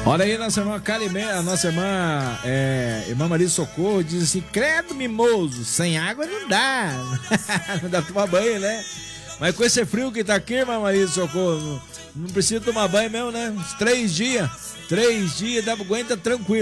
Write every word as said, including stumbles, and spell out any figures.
Olha aí, nossa irmã Calimé, a nossa irmã, é, irmã Maria Socorro, diz assim: credo mimoso, sem água não dá. Não dá pra tomar banho, né? Mas com esse frio que tá aqui, irmã Maria Socorro, não, não precisa tomar banho mesmo, né? Uns três dias, três dias, dá, aguenta tranquilo.